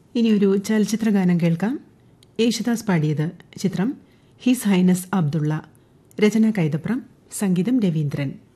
ഇനിയൊരു ചലച്ചിത്രഗാനം കേൾക്കാം. യേശുദാസ് പാടിയത്. ചിത്രം ഹിസ് ഹൈനസ് അബ്ദുള്ള. രചന കൈതപ്രം, സംഗീതം രവീന്ദ്രൻ.